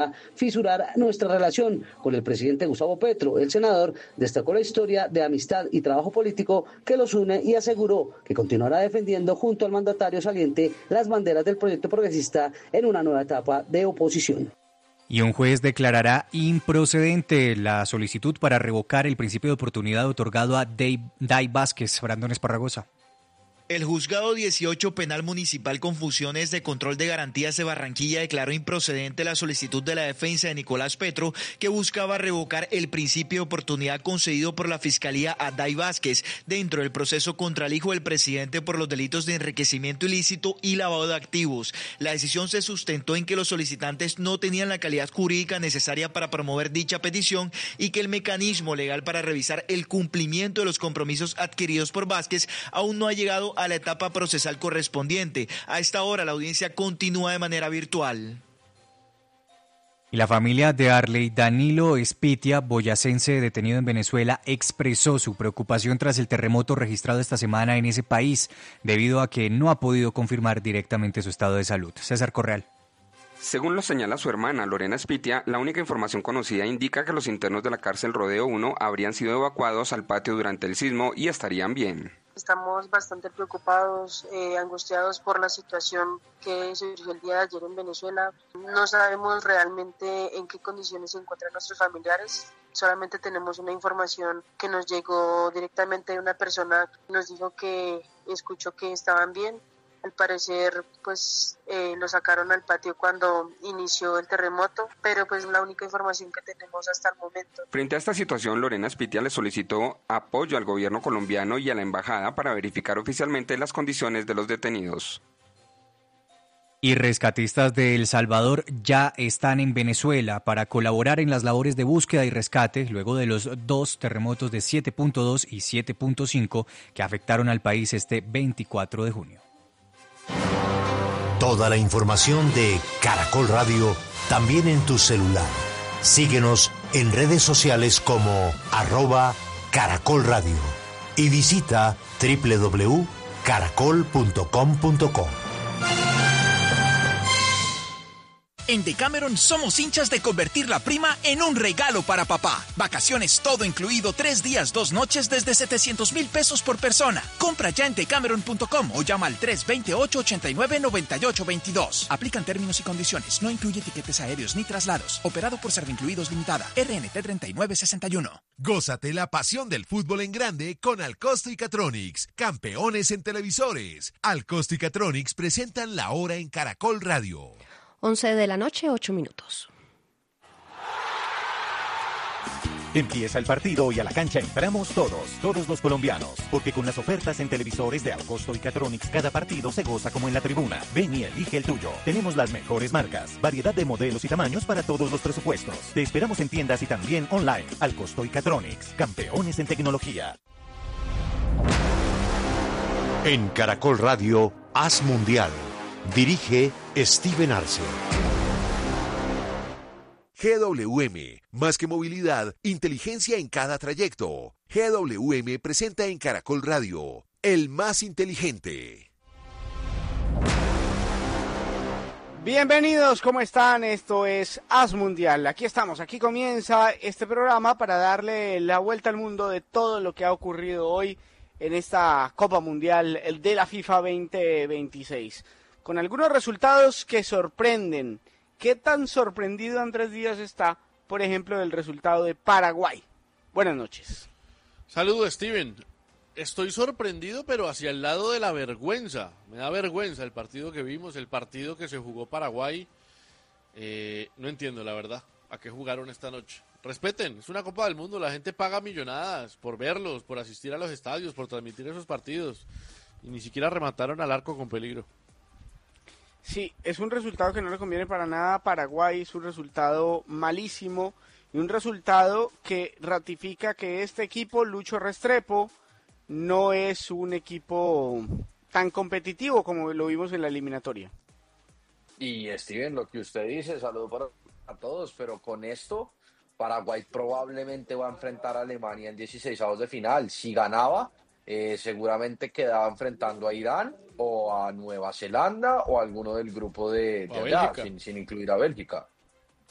fisurar nuestra relación con el presidente Gustavo Petro. El senador destacó la historia de amistad y trabajo político que los une y aseguró que continuará defendiendo junto al mandatario saliente las banderas del proyecto progresista en una nueva etapa de oposición. Y un juez declarará improcedente la solicitud para revocar el principio de oportunidad otorgado a Day Vázquez. Brandon Esparragosa. El juzgado 18 penal municipal con funciones de control de garantías de Barranquilla declaró improcedente la solicitud de la defensa de Nicolás Petro, que buscaba revocar el principio de oportunidad concedido por la Fiscalía a Day Vázquez dentro del proceso contra el hijo del presidente por los delitos de enriquecimiento ilícito y lavado de activos. La decisión se sustentó en que los solicitantes no tenían la calidad jurídica necesaria para promover dicha petición y que el mecanismo legal para revisar el cumplimiento de los compromisos adquiridos por Vázquez aún no ha llegado a la etapa procesal correspondiente. A esta hora la audiencia continúa de manera virtual. Y la familia de Arley Danilo Espitia, boyacense detenido en Venezuela, expresó su preocupación tras el terremoto registrado esta semana en ese país, debido a que no ha podido confirmar directamente su estado de salud. César Correal. Según lo señala su hermana, Lorena Espitia, la única información conocida indica que los internos de la cárcel Rodeo 1 habrían sido evacuados al patio durante el sismo y estarían bien. Estamos bastante preocupados, angustiados por la situación que surgió el día de ayer en Venezuela. No sabemos realmente en qué condiciones se encuentran nuestros familiares. Solamente tenemos una información que nos llegó directamente de una persona que nos dijo que escuchó que estaban bien. Al parecer, pues lo sacaron al patio cuando inició el terremoto, pero pues la única información que tenemos hasta el momento. Frente a esta situación, Lorena Espitia le solicitó apoyo al gobierno colombiano y a la embajada para verificar oficialmente las condiciones de los detenidos. Y rescatistas de El Salvador ya están en Venezuela para colaborar en las labores de búsqueda y rescate luego de los dos terremotos de 7.2 y 7.5 que afectaron al país este 24 de junio. Toda la información de Caracol Radio también en tu celular. Síguenos en redes sociales como @Caracol Radio y visita www.caracol.com.co. En Decameron somos hinchas de convertir la prima en un regalo para papá. Vacaciones todo incluido, 3 días, 2 noches desde 700,000 pesos por persona. Compra ya en decameron.com o llama al 328-89-9822. Aplican términos y condiciones. No incluye tiquetes aéreos ni traslados. Operado por Servincluidos Limitada. RNT 3961. Gózate la pasión del fútbol en grande con Alcosto y Catronics, campeones en televisores. Alcosto y Catronics presentan la hora en Caracol Radio. 11 de la noche, 8 minutos. Empieza el partido y a la cancha entramos todos los colombianos, porque con las ofertas en televisores de Alcosto y Catronics cada partido se goza como en la tribuna. Ven y elige el tuyo. Tenemos las mejores marcas, variedad de modelos y tamaños para todos los presupuestos. Te esperamos en tiendas y también online. Alcosto y Catronics, campeones en tecnología. En Caracol Radio, Haz Mundial. Dirige Steven Arce. GWM, más que movilidad, inteligencia en cada trayecto. GWM presenta en Caracol Radio, el más inteligente. Bienvenidos, ¿cómo están? Esto es Haz Mundial. Aquí estamos, aquí comienza este programa para darle la vuelta al mundo de todo lo que ha ocurrido hoy en esta Copa Mundial de la FIFA 2026. Con algunos resultados que sorprenden. ¿Qué tan sorprendido Andrés Díaz está, por ejemplo, del resultado de Paraguay? Buenas noches. Saludos, Steven. Estoy sorprendido, pero hacia el lado de la vergüenza. Me da vergüenza el partido que vimos, el partido que se jugó Paraguay. No entiendo, la verdad, a qué jugaron esta noche. Respeten, es una Copa del Mundo, la gente paga millonadas por verlos, por asistir a los estadios, por transmitir esos partidos. Y ni siquiera remataron al arco con peligro. Sí, es un resultado que no le conviene para nada a Paraguay, es un resultado malísimo y un resultado que ratifica que este equipo, Lucho Restrepo, no es un equipo tan competitivo como lo vimos en la eliminatoria. Y Steven, lo que usted dice, saludo para todos, pero con esto Paraguay probablemente va a enfrentar a Alemania en 16avos de final. Si ganaba, seguramente quedaba enfrentando a Irán o a Nueva Zelanda o a alguno del grupo de allá, sin incluir a Bélgica.